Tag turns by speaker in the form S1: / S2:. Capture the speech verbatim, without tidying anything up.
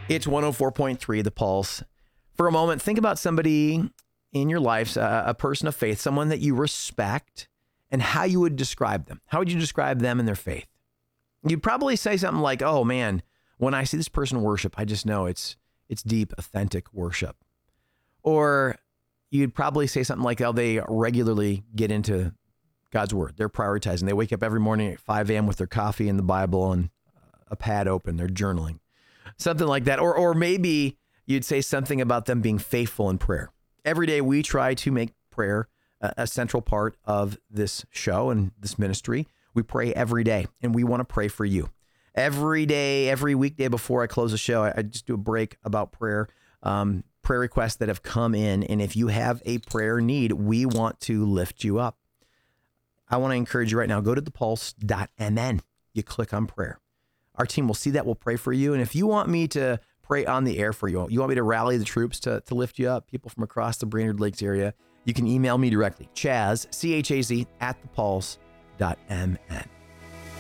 S1: It's one oh four point three, The Pulse. For a moment, think about somebody in your life, a, a person of faith, someone that you respect, and how you would describe them. How would you describe them and their faith? You'd probably say something like, oh man, when I see this person worship, I just know it's it's deep, authentic worship. Or you'd probably say something like, oh, they regularly get into God's word. They're prioritizing. They wake up every morning at five a.m. with their coffee and the Bible and a pad open. They're journaling. Something like that. Or or maybe you'd say something about them being faithful in prayer. Every day we try to make prayer a, a central part of this show and this ministry. We pray every day, and we want to pray for you. Every day, every weekday before I close the show, I, I just do a break about prayer, um, prayer requests that have come in. And if you have a prayer need, we want to lift you up. I want to encourage you right now, go to the pulse dot m n. You click on prayer. Our team will see that. We'll pray for you. And if you want me to pray on the air for you, you want me to rally the troops to, to lift you up, people from across the Brainerd Lakes area, you can email me directly, Chaz, C H A Z, at the pulse dot m n.